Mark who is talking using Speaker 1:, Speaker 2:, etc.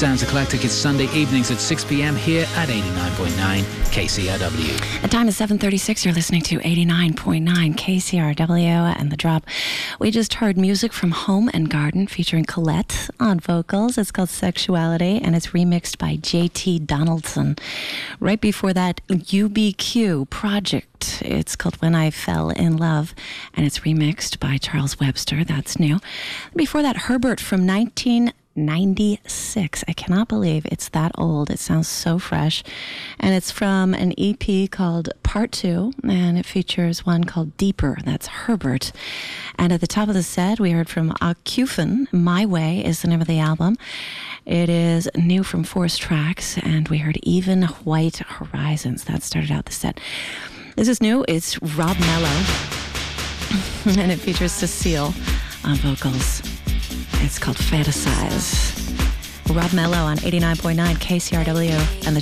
Speaker 1: Sounds Eclectic. It's Sunday evenings at 6 p.m. here at 89.9 KCRW.
Speaker 2: The time is 7:36. You're listening to 89.9 KCRW and The Drop. We just heard music from Home and Garden featuring Colette on vocals. It's called Sexuality, and it's remixed by J.T. Donaldson. Right before that, UBQ Project. It's called When I Fell in Love, and it's remixed by Charles Webster. That's new. Before that, Herbert from 1996. I cannot believe it's that old. It sounds so fresh. And it's from an EP called Part 2, and it features one called Deeper. That's Herbert. And at the top of the set, we heard from Acufin. My Way is the name of the album. It is new from Force Tracks, and we heard Even White Horizons. That started out the set. This is new. It's Rob Mello, and it features Cecile on vocals. It's called Fantasize. Rob Mello on 89.9 KCRW and The